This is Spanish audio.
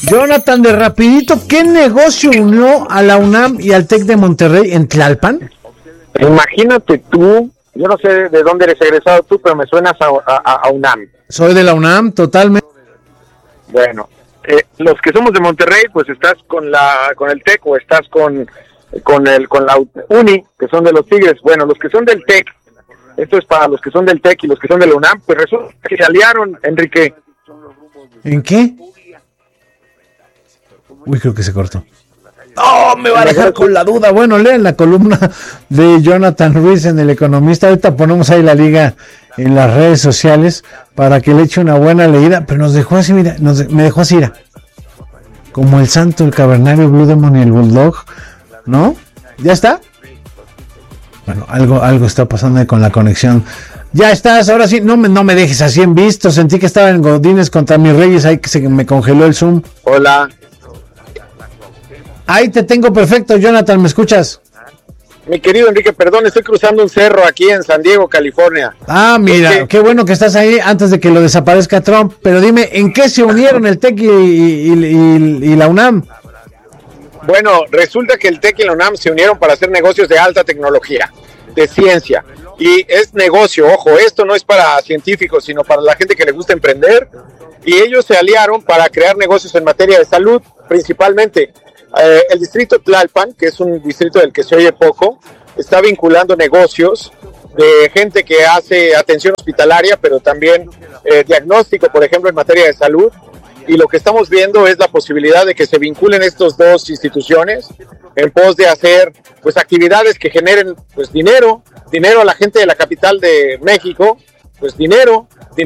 Jonathan, de rapidito, ¿qué negocio unió a la UNAM y al TEC de Monterrey en Tlalpan? Imagínate tú, yo no sé de dónde eres egresado tú, pero me suenas a UNAM. Soy de la UNAM, totalmente. Bueno, los que somos de Monterrey, pues estás con el TEC o estás con la UNI, que son de los Tigres. Bueno, los que son del TEC, esto es para los que son del TEC y los que son de la UNAM, pues resulta que se aliaron, Enrique. ¿En qué? Uy, creo que se cortó. ¡Oh, me va a dejar con la duda! Bueno, lean la columna de Jonathan Ruiz en El Economista. Ahorita ponemos ahí la liga en las redes sociales para que le eche una buena leída. Pero nos dejó así, mira, me dejó así, mira. Como el Santo, el Cavernario, Blue Demon y el Bulldog, ¿no? ¿Ya está? Bueno, algo está pasando ahí con la conexión. Ya estás, ahora sí, no me dejes así en visto. Sentí que estaba en Godínez contra mis Reyes, ahí que se me congeló el Zoom. Hola. Ahí te tengo perfecto, Jonathan, ¿me escuchas? Mi querido Enrique, perdón, estoy cruzando un cerro aquí en San Diego, California. Ah, mira, qué bueno que estás ahí antes de que lo desaparezca Trump. Pero dime, ¿en qué se unieron el TEC y la UNAM? Bueno, resulta que el TEC y la UNAM se unieron para hacer negocios de alta tecnología, de ciencia. Y es negocio, ojo, esto no es para científicos, sino para la gente que le gusta emprender. Y ellos se aliaron para crear negocios en materia de salud, principalmente. El distrito Tlalpan, que es un distrito del que se oye poco, está vinculando negocios de gente que hace atención hospitalaria, pero también diagnóstico, por ejemplo, en materia de salud. Y lo que estamos viendo es la posibilidad de que se vinculen estas dos instituciones en pos de hacer pues actividades que generen pues dinero a la gente de la capital de México, pues dinero